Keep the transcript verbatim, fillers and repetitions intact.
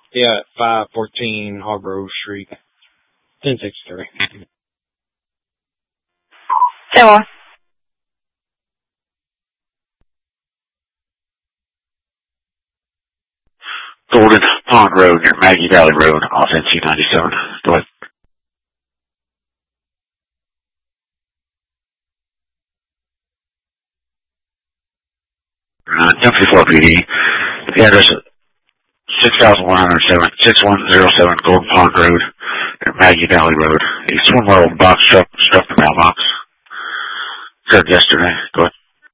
Yeah, five fourteen Harborough Street, ten sixty-three. Say more. Golden Pond Road near Maggie Valley Road off N C ninety-seven. Go ahead. Uh, M fifty-four P D. The address is six thousand one hundred seven, six one zero seven Golden Pond Road near Maggie Valley Road. A swim level box truck struck the mailbox. Occurred yesterday. Go ahead.